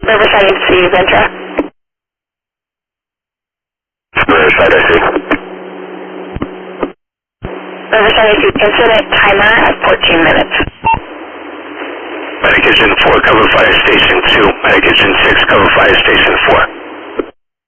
Riverside, you see Ventra. Riverside, I see. Riverside, I see incident timer at 14 minutes. Medication 4, cover fire station 2. Medication 6, cover fire station 4.